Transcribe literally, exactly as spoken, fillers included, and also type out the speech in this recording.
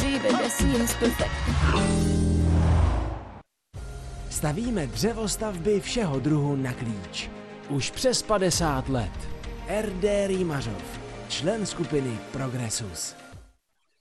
G, baby, seems perfect. Stavíme dřevostavby všeho druhu na klíč. Už přes padesát let. R D Rýmařov, člen skupiny Progressus.